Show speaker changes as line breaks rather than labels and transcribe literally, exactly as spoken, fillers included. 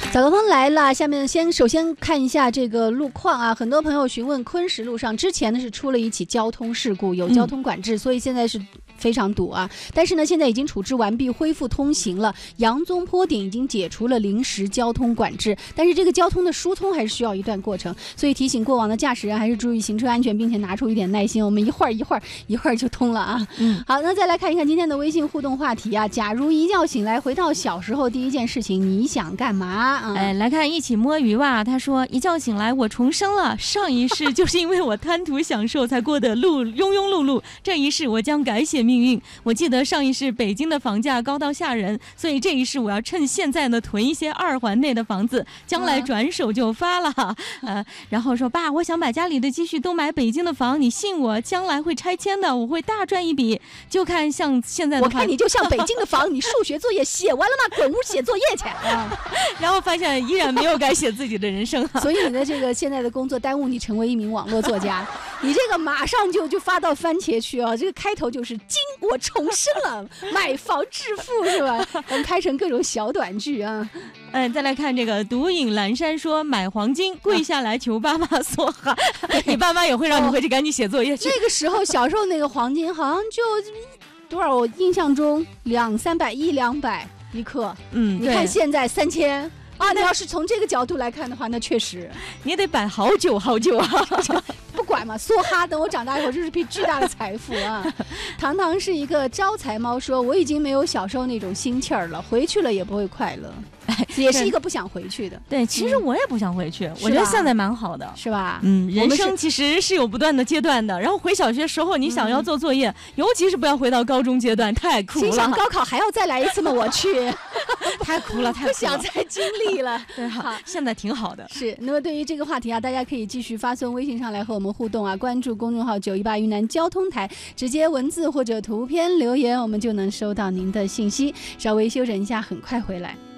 早高峰来了，下面先首先看一下这个路况啊。很多朋友询问昆石路上之前呢是出了一起交通事故，有交通管制，嗯、所以现在是非常堵啊。但是呢，现在已经处置完毕，恢复通行了。杨宗坡顶已经解除了临时交通管制，但是这个交通的疏通还是需要一段过程，所以提醒过往的驾驶人还是注意行车安全，并且拿出一点耐心，我们一会儿一会儿一会儿就通了啊。嗯，好，那再来看一看今天的微信互动话题啊。假如一觉醒来回到小时候，第一件事情你想干嘛？嗯、
哎，来看一起摸鱼吧。他说一觉醒来我重生了，上一世就是因为我贪图享受才过得路庸庸碌碌，这一世我将改写命运。我记得上一世北京的房价高到吓人，所以这一世我要趁现在呢囤一些二环内的房子，将来转手就发了。嗯、呃，然后说爸，我想把家里的积蓄都买北京的房，你信我，将来会拆迁的，我会大赚一笔。就看像现在的话，
我看你就像北京的房，你数学作业写完了吗？滚屋写作业去。啊、
然后发现依然没有改写自己的人生、啊，
所以你的这个现在的工作耽误你成为一名网络作家，你这个马上就就发到番茄去啊！这个开头就是今我重生了，买房致富是吧？我们拍成各种小短剧啊。
嗯，再来看这个独饮阑珊说买黄金，跪下来求爸妈梭哈，你爸妈也会让你回去赶紧写作业去。
哦、那个时候小时候那个黄金好像就多少，我印象中两三百一两百一克，嗯，你看现在三千。啊，你要是从这个角度来看的话，那确实
你得摆好久好久啊。
不管嘛，梭哈，等我长大以后，这是笔巨大的财富啊！糖糖是一个招财猫说，我已经没有小时候那种心气儿了，回去了也不会快乐，也是一个不想回去的。
对，其实我也不想回去，嗯、我觉得现在蛮好的，
是吧？
嗯，人生其实是有不断的阶段的。然后回小学时候，你想要做作业，嗯、尤其是不要回到高中阶段，太苦了。
心想高考还要再来一次吗？我去，
太苦了，太苦了，
不想再经历了。
对，好，现在挺好的。
是，那么对于这个话题啊，大家可以继续发送微信上来和我们互动啊，关注公众号九一八云南交通台，直接文字或者图片留言，我们就能收到您的信息。稍微休整一下，很快回来。